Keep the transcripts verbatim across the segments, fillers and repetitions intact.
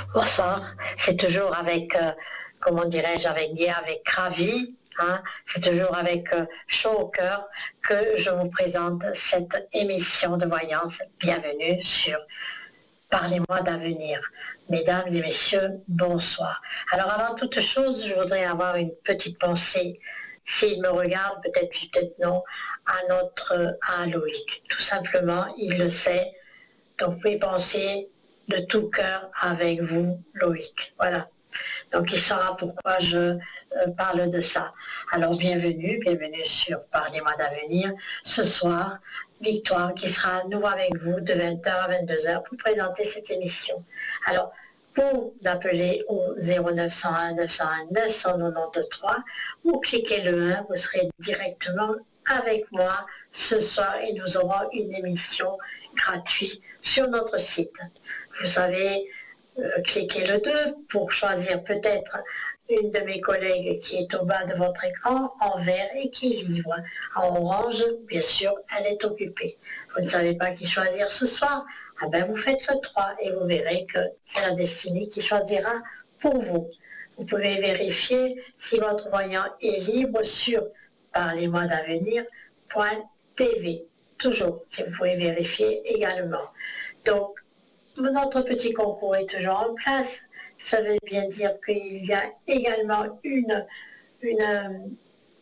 Bonsoir, c'est toujours avec, euh, comment dirais-je, avec Guy, avec ravi, hein, c'est toujours avec euh, chaud au cœur que je vous présente cette émission de voyance. Bienvenue sur Parlez-moi d'avenir. Mesdames et messieurs, bonsoir. Alors avant toute chose, je voudrais avoir une petite pensée. S'il me regarde, peut-être oui, peut-être non, à notre, à Loïc. Tout simplement, il le sait. Donc vous pouvez penser de tout cœur avec vous, Loïc. Voilà. Donc il saura pourquoi je euh, parle de ça. Alors bienvenue, bienvenue sur Parlez-moi d'avenir. Ce soir, Victoire qui sera à nouveau avec vous de vingt heures à vingt-deux heures pour présenter cette émission. Alors, vous appelez au zéro neuf cent un neuf cent un neuf cent quatre-vingt-treize ou cliquez le un, vous serez directement avec moi ce soir et nous aurons une émission gratuite sur notre site. Vous savez, euh, cliquez le deux pour choisir peut-être une de mes collègues qui est au bas de votre écran en vert et qui est libre. En orange, bien sûr, elle est occupée. Vous ne savez pas qui choisir ce soir? Ah ben vous faites le trois et vous verrez que c'est la destinée qui choisira pour vous. Vous pouvez vérifier si votre voyant est libre sur parlez-moi d'avenir point t v. Toujours, si vous pouvez vérifier également. Donc, notre petit concours est toujours en place. Ça veut bien dire qu'il y a également une, une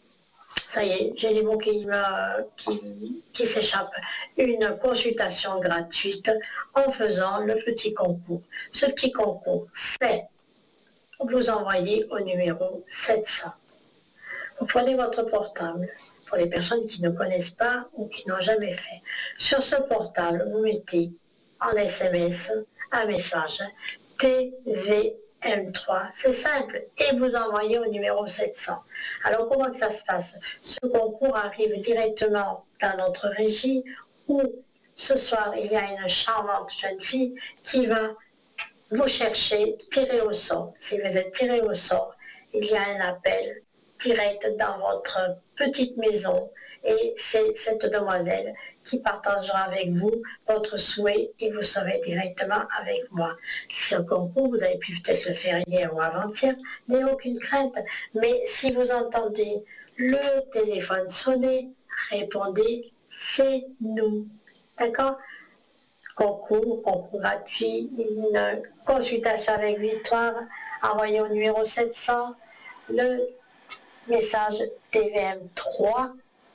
ça y est, j'ai les mots qui, me, qui, qui s'échappent, une consultation gratuite en faisant le petit concours. Ce petit concours, c'est vous envoyer au numéro sept cents. Vous prenez votre portable, pour les personnes qui ne connaissent pas ou qui n'ont jamais fait. Sur ce portable, vous mettez en S M S un message T V M trois, c'est simple, et vous envoyez au numéro sept cents. Alors comment que ça se passe? Ce concours arrive directement dans notre régie où ce soir il y a une charmante jeune fille qui va vous chercher, tirer au sort. Si vous êtes tiré au sort, il y a un appel direct dans votre petite maison et c'est cette demoiselle qui partagera avec vous votre souhait et vous serez directement avec moi. Ce concours, vous avez pu peut-être le faire hier ou avant-hier, n'ayez aucune crainte, mais si vous entendez le téléphone sonner, répondez, c'est nous. D'accord? Concours, concours gratuit, une consultation avec Victoire, envoyez au numéro sept cents le message T V M trois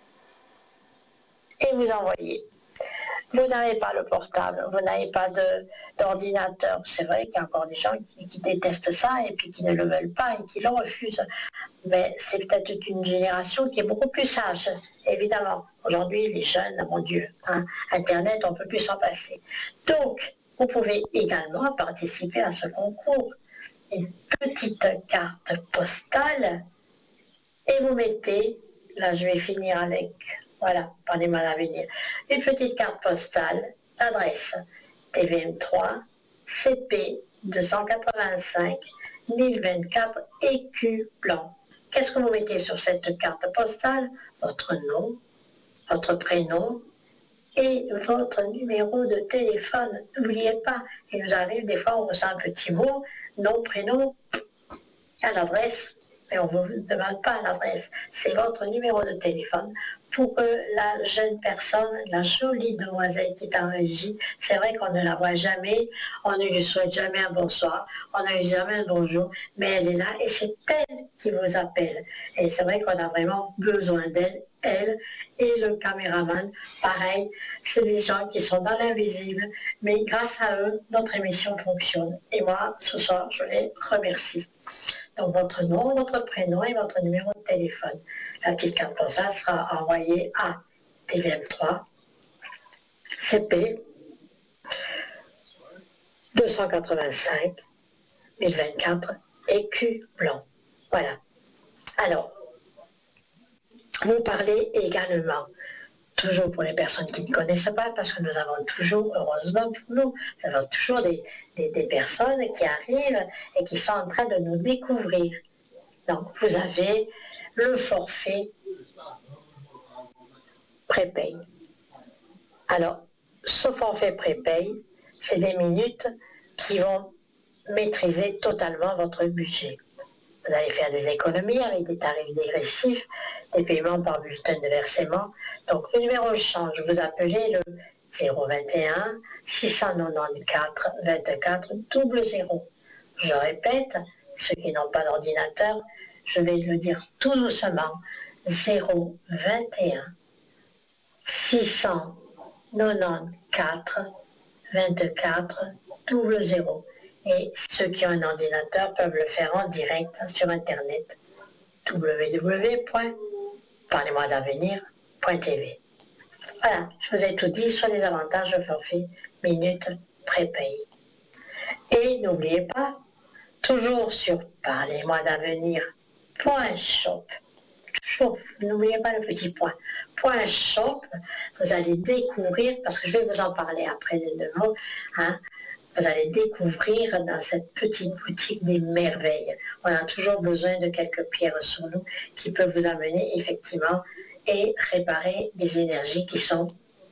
et vous envoyez. Vous n'avez pas le portable, vous n'avez pas d'ordinateur. C'est vrai qu'il y a encore des gens qui, qui détestent ça et puis qui ne le veulent pas et qui le refusent. Mais c'est peut-être une génération qui est beaucoup plus sage, évidemment. Aujourd'hui, les jeunes, mon Dieu, hein, Internet, on ne peut plus s'en passer. Donc, vous pouvez également participer à ce concours. Une petite carte postale et vous mettez, là je vais finir avec, voilà, parlez-moi d'avenir, une petite carte postale, l'adresse T V M trois, C P deux cent quatre-vingt-cinq mille vingt-quatre écus blancs. Qu'est-ce que vous mettez sur cette carte postale? Votre nom, votre prénom et votre numéro de téléphone. N'oubliez pas, il nous arrive des fois on reçoit un petit mot, nom, prénom, à l'adresse, mais on ne vous demande pas l'adresse, c'est votre numéro de téléphone pour que la jeune personne, la jolie demoiselle qui est en régie, c'est vrai qu'on ne la voit jamais, on ne lui souhaite jamais un bonsoir, on ne lui dit jamais un bonjour, mais elle est là et c'est elle qui vous appelle. Et c'est vrai qu'on a vraiment besoin d'elle, elle et le caméraman, pareil, c'est des gens qui sont dans l'invisible, mais grâce à eux, notre émission fonctionne. Et moi, ce soir, je les remercie. Donc votre nom, votre prénom et votre numéro de téléphone. La petite carte postale sera envoyée à T V M trois, C P deux cent quatre-vingt-cinq mille vingt-quatre, écus blancs. Voilà. Alors, vous parlez également, toujours pour les personnes qui ne connaissent pas, parce que nous avons toujours, heureusement pour nous, nous avons toujours des, des, des personnes qui arrivent et qui sont en train de nous découvrir. Donc, vous avez le forfait prépay. Alors, ce forfait prépay, c'est des minutes qui vont maîtriser totalement votre budget. Vous allez faire des économies avec des tarifs dégressifs, des paiements par bulletin de versement. Donc le numéro de change, vous appelez le zéro vingt et un six cent quatre-vingt-quatorze vingt-quatre double zéro. Je répète, ceux qui n'ont pas d'ordinateur, je vais le dire tout doucement, zéro vingt et un six cent quatre-vingt-quatorze vingt-quatre double zéro. Et ceux qui ont un ordinateur peuvent le faire en direct sur Internet, w w w point parlez-moi d'avenir point t v. Voilà, je vous ai tout dit sur les avantages de forfait minutes prépayées. Et n'oubliez pas, toujours sur parlez-moi d'avenir point shop, toujours, n'oubliez pas le petit point, point shop, vous allez découvrir, parce que je vais vous en parler après de nouveau, hein, vous allez découvrir dans cette petite boutique des merveilles. On a toujours besoin de quelques pierres sur nous qui peuvent vous amener effectivement et réparer des énergies qui sont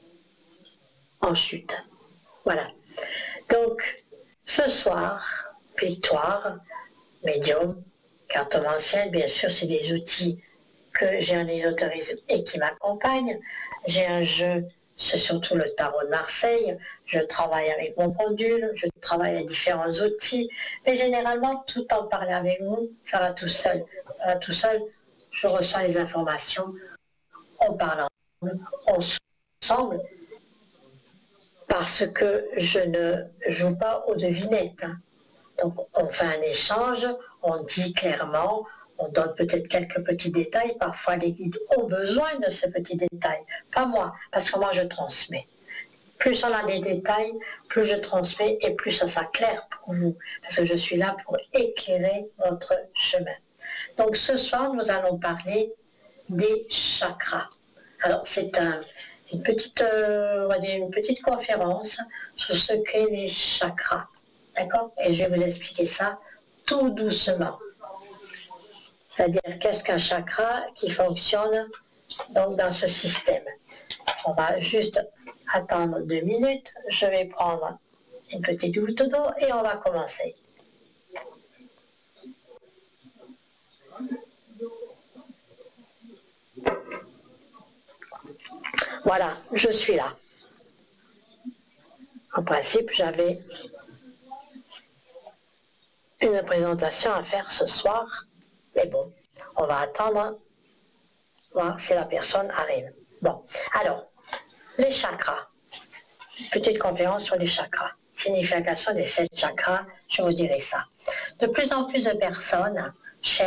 en chute. Voilà. Donc, ce soir, Victoire, Médium, cartomancienne, bien sûr, c'est des outils que j'ai en ésotérisme et qui m'accompagnent. J'ai un jeu, c'est surtout le tarot de Marseille. Je travaille avec mon pendule, je travaille avec différents outils, mais généralement, tout en parler avec vous, ça va tout seul. Ça va tout seul, je reçois les informations, on parle ensemble, parce que je ne joue pas aux devinettes. Donc on fait un échange, on dit clairement, on donne peut-être quelques petits détails, parfois les guides ont besoin de ces petits détails, pas moi, parce que moi je transmets. Plus on a des détails, plus je transmets et plus ça sera clair pour vous, parce que je suis là pour éclairer votre chemin. Donc ce soir, nous allons parler des chakras. Alors c'est un, une, petite, euh, on va dire une petite conférence sur ce qu'est les chakras. D'accord? Et je vais vous expliquer ça tout doucement. C'est-à-dire qu'est-ce qu'un chakra qui fonctionne donc dans ce système. On va juste attendre deux minutes. Je vais prendre une petite goutte d'eau et on va commencer. Voilà, je suis là. En principe, j'avais une présentation à faire ce soir, mais bon, on va attendre, voir si la personne arrive. Bon, alors, les chakras. Petite conférence sur les chakras. Signification des sept chakras, je vous dirai ça. De plus en plus de personnes